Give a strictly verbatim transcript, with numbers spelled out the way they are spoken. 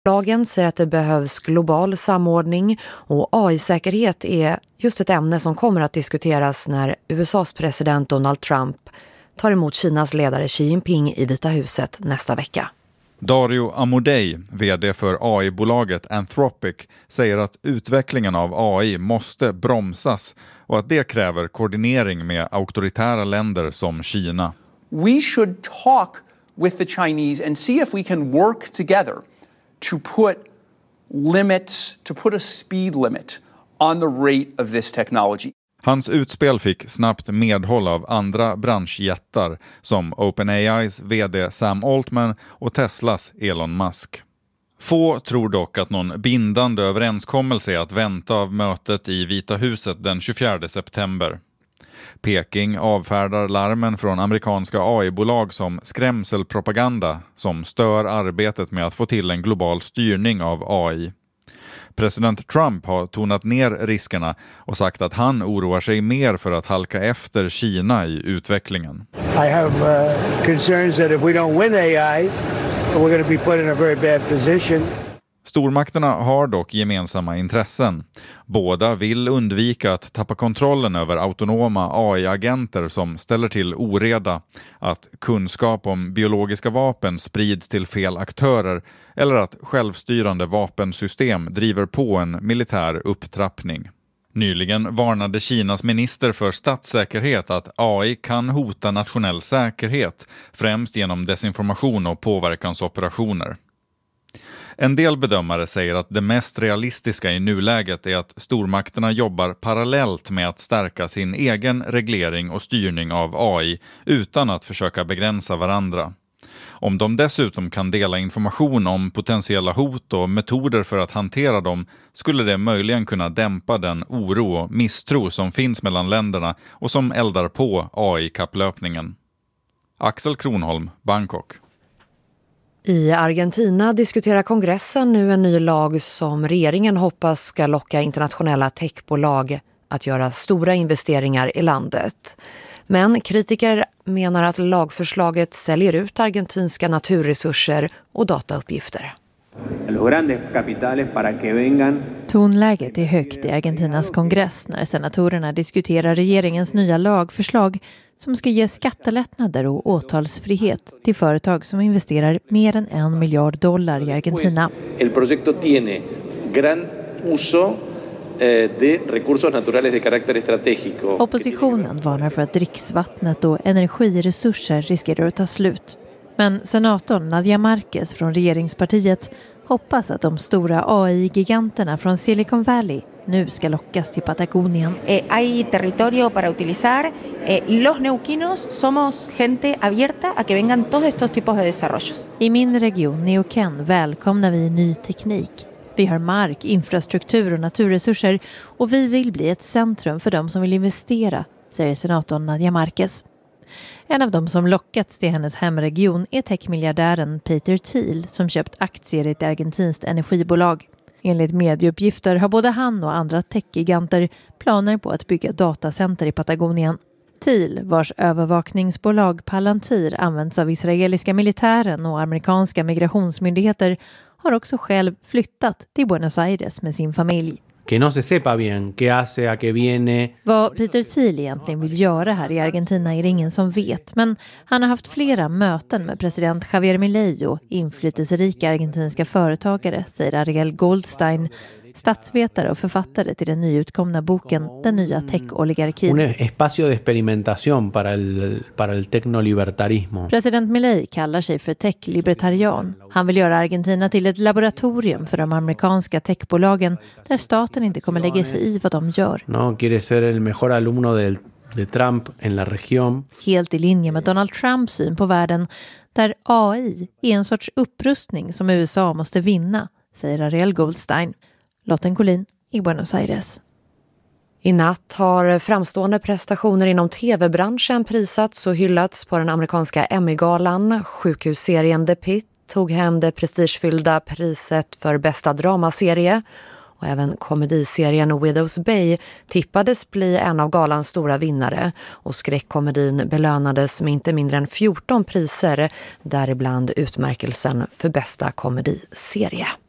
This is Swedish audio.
Lagen säger att det behövs global samordning och A I-säkerhet är just ett ämne som kommer att diskuteras när U S A:s president Donald Trump tar emot Kinas ledare Xi Jinping i Vita huset nästa vecka. Dario Amodei, vd för A I-bolaget Anthropic, säger att utvecklingen av A I måste bromsas och att det kräver koordinering med auktoritära länder som Kina. We should talk with the Chinese and see if we can work together to put limits, to put a speed limit on the rate of this technology. Hans utspel fick snabbt medhåll av andra branschjättar som OpenAIs vd Sam Altman och Teslas Elon Musk. Få tror dock att någon bindande överenskommelse är att vänta av mötet i Vita huset den tjugofjärde september. Peking avfärdar larmen från amerikanska A I-bolag som skrämselpropaganda som stör arbetet med att få till en global styrning av A I. President Trump har tonat ner riskerna och sagt att han oroar sig mer för att halka efter Kina i utvecklingen. I have uh, concerns that if we don't win A I, we're going to be put in a very bad position. Stormakterna har dock gemensamma intressen. Båda vill undvika att tappa kontrollen över autonoma A I-agenter som ställer till oreda, att kunskap om biologiska vapen sprids till fel aktörer eller att självstyrande vapensystem driver på en militär upptrappning. Nyligen varnade Kinas minister för statssäkerhet att A I kan hota nationell säkerhet, främst genom desinformation och påverkansoperationer. En del bedömare säger att det mest realistiska i nuläget är att stormakterna jobbar parallellt med att stärka sin egen reglering och styrning av A I utan att försöka begränsa varandra. Om de dessutom kan dela information om potentiella hot och metoder för att hantera dem skulle det möjligen kunna dämpa den oro och misstro som finns mellan länderna och som eldar på A I-kapplöpningen. Axel Kronholm, Bangkok. I Argentina diskuterar kongressen nu en ny lag som regeringen hoppas ska locka internationella techbolag att göra stora investeringar i landet. Men kritiker menar att lagförslaget säljer ut argentinska naturresurser och datauppgifter. Tonläget är högt i Argentinas kongress när senatorerna diskuterar regeringens nya lagförslag som ska ge skattelättnader och åtalsfrihet till företag som investerar mer än en miljard dollar i Argentina. El proyecto tiene gran uso de recursos naturales de carácter estratégico. Oppositionen varnar för att dricksvattnet och energiresurser riskerar att ta slut. Men senatorn Nadia Marquez från regeringspartiet hoppas att de stora A I-giganterna från Silicon Valley nu ska lockas till Patagonien. Eh, hay territorio para utilizar. Eh, los neuquinos somos gente abierta a que vengan todos estos tipos de desarrollos. I min region Neuquén välkomnar vi ny teknik. Vi har mark, infrastruktur och naturresurser och vi vill bli ett centrum för dem som vill investera, säger senatorn Nadia Marquez. En av dem som lockats till hennes hemregion är techmiljardären Peter Thiel som köpt aktier i ett argentinskt energibolag. Enligt medieuppgifter har både han och andra techgiganter planer på att bygga datacenter i Patagonien. Thiel, vars övervakningsbolag Palantir används av israeliska militären och amerikanska migrationsmyndigheter, har också själv flyttat till Buenos Aires med sin familj. Que no se sepa bien qué hace, a qué viene. Vad Peter Thiel egentligen vill göra här i Argentina är det ingen som vet, men han har haft flera möten med president Javier Milei och inflytelserika argentinska företagare, säger Ariel Goldstein, statsvetare och författare till den nyutkomna boken Den nya tech-oligarkin. Un espacio de experimentación para el para el tecnolibertarismo. President Milei kallar sig för tech-libertarian. Han vill göra Argentina till ett laboratorium för de amerikanska techbolagen där staten inte kommer lägga sig i vad de gör. No quiere ser el mejor alumno del de Trump en la región. Helt i linje med Donald Trumps syn på världen där A I är en sorts upprustning som U S A måste vinna, säger Ariel Goldstein. Lotten Collin i Buenos Aires. I natt har framstående prestationer inom tv-branschen prisats och hyllats på den amerikanska Emmy-galan. Sjukhusserien The Pitt tog hem det prestigefyllda priset för bästa dramaserie. Och även komediserien Widow's Bay tippades bli en av galans stora vinnare. Och skräckkomedin belönades med inte mindre än fjorton priser, däribland utmärkelsen för bästa komediserie.